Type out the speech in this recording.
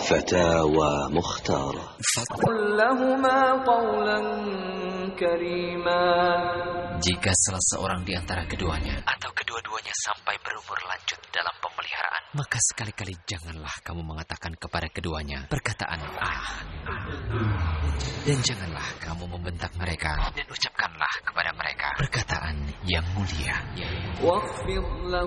فتاوى مختارة. قل لهما قولا كريما. Jika salah seorang di antara keduanya atau kedua-duanya sampai berumur lanjut dalam pemeliharaan, maka sekali-kali janganlah kamu mengatakan kepada keduanya perkataan dan janganlah kamu membentak mereka, dan ucapkanlah kepada mereka perkataan yang mulia.